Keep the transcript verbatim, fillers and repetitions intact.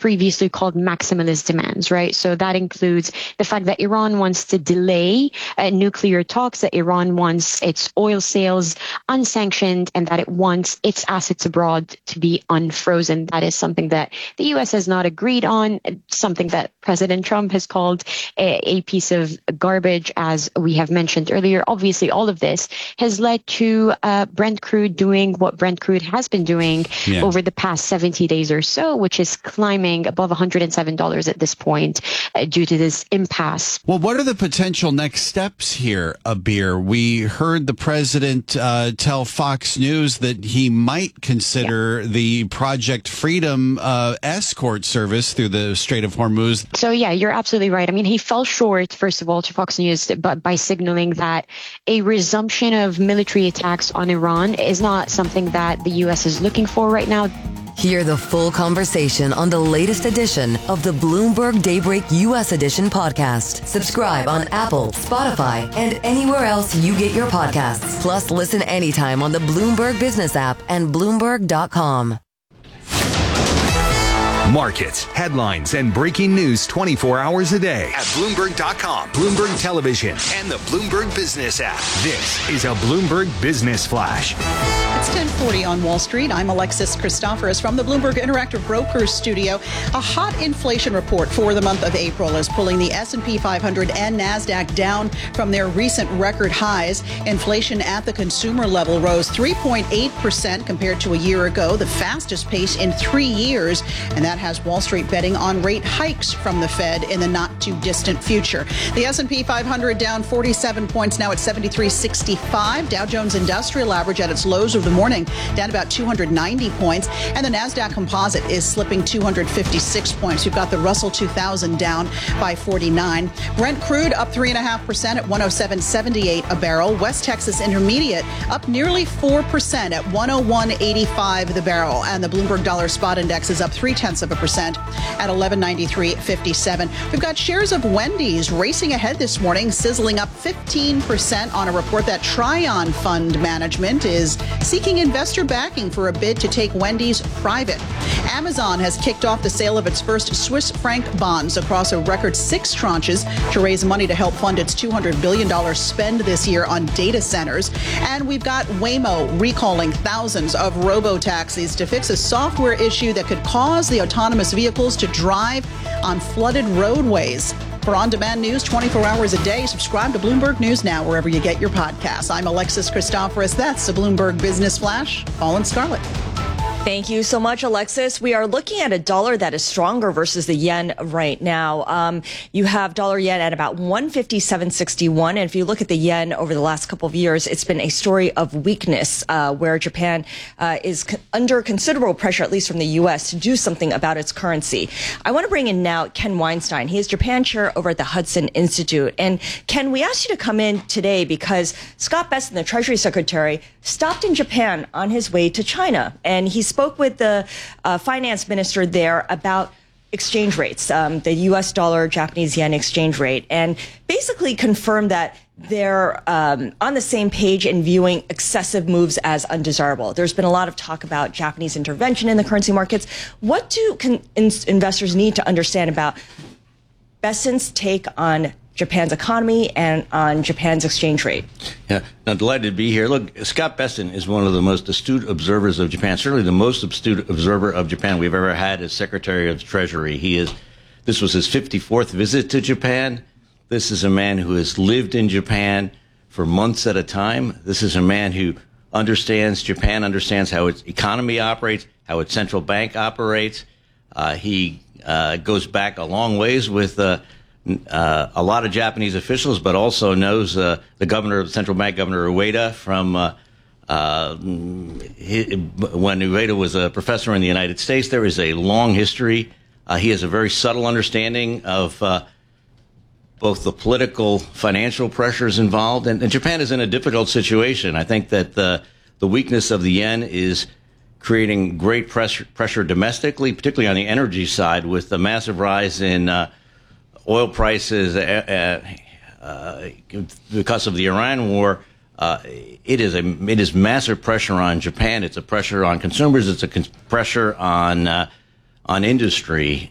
previously called maximalist demands, right? So that includes the fact that Iran wants to delay uh, nuclear talks, that Iran wants its oil sales unsanctioned, and that it wants its assets abroad to be unfrozen. That is something that the U S has not agreed on, something that President Trump has called a, a piece of garbage, as we have mentioned earlier. Obviously, all of this has led to uh, Brent crude doing what Brent crude has been doing yeah. over the past seventy days or so, which is climbing above one hundred seven dollars at this point uh, due to this impasse. Well, what are the potential next steps here, Abir? We heard the president uh, tell Fox News that he might consider yeah. the Project Freedom uh, escort service through the Strait of Hormuz. So, yeah, you're absolutely right. I mean, he fell short, first of all, to Fox News, but by signaling that a resumption of military attacks on Iran is not something that the U S is looking for right now. Hear the full conversation on the latest edition of the Bloomberg Daybreak U S Edition podcast. Subscribe on Apple, Spotify, and anywhere else you get your podcasts. Plus, listen anytime on the Bloomberg Business app and Bloomberg dot com. Markets, headlines, and breaking news twenty-four hours a day at Bloomberg dot com, Bloomberg Television, and the Bloomberg Business app. This is a Bloomberg Business Flash. It's ten forty on Wall Street. I'm Alexis Christoforous from the Bloomberg Interactive Brokers studio. A hot inflation report for the month of April is pulling the S and P five hundred and NASDAQ down from their recent record highs. Inflation at the consumer level rose three point eight percent compared to a year ago, the fastest pace in three years. And that has Wall Street betting on rate hikes from the Fed in the not-too-distant future. The S and P five hundred down forty-seven points, now at seventy-three sixty-five. Dow Jones Industrial Average at its lows of the morning, down about two hundred ninety points. And the NASDAQ Composite is slipping two hundred fifty-six points. You've got the Russell two thousand down by forty-nine. Brent crude up three point five percent at one oh seven seventy-eight a barrel. West Texas Intermediate up nearly four percent at one oh one eighty-five the barrel. And the Bloomberg Dollar Spot Index is up three-tenths of a percent at eleven ninety-three fifty-seven. We've got shares of Wendy's racing ahead this morning, sizzling up fifteen percent on a report that Trion Fund Management is seeking investor backing for a bid to take Wendy's private. Amazon has kicked off the sale of its first Swiss franc bonds across a record six tranches to raise money to help fund its two hundred billion dollars spend this year on data centers. And we've got Waymo recalling thousands of robo-taxis to fix a software issue that could cause the autonomous vehicles to drive on flooded roadways. For on-demand news twenty-four hours a day, subscribe to Bloomberg News Now wherever you get your podcasts. I'm Alexis Christoforous. That's the Bloomberg Business Flash. Paul Scarlett. Thank you so much, Alexis. We are looking at a dollar that is stronger versus the yen right now. Um, you have dollar yen at about one fifty-seven sixty-one. And if you look at the yen over the last couple of years, it's been a story of weakness, uh, where Japan uh, is co- under considerable pressure, at least from the U S, to do something about its currency. I want to bring in now Ken Weinstein. He is Japan chair over at the Hudson Institute. And Ken, we asked you to come in today because Scott Bessent, the Treasury Secretary, stopped in Japan on his way to China. And he's spoke with the uh, finance minister there about exchange rates, um, the U S dollar, Japanese yen exchange rate, and basically confirmed that they're um, on the same page in viewing excessive moves as undesirable. There's been a lot of talk about Japanese intervention in the currency markets. What do con- in- investors need to understand about Bessent's take on Japan's economy and on Japan's exchange rate? Yeah, I'm delighted to be here. Look, Scott Bessent is one of the most astute observers of Japan, certainly the most astute observer of Japan we've ever had as Secretary of the Treasury. He is, this was his fifty-fourth visit to Japan. This is a man who has lived in Japan for months at a time. This is a man who understands Japan, understands how its economy operates, how its central bank operates. Uh, he uh, goes back a long ways with uh, Uh, a lot of Japanese officials, but also knows uh, the governor of the central bank, Governor Ueda, from uh, uh, his, when Ueda was a professor in the United States. There is a long history. Uh, he has a very subtle understanding of uh, both the political, financial pressures involved, and, and Japan is in a difficult situation. I think that the, the weakness of the yen is creating great pressure, pressure domestically, particularly on the energy side, with the massive rise in uh, oil prices uh, uh, because of the Iran war. Uh, it is a it is massive pressure on Japan. It's a pressure on consumers. It's a con- pressure on uh, on industry.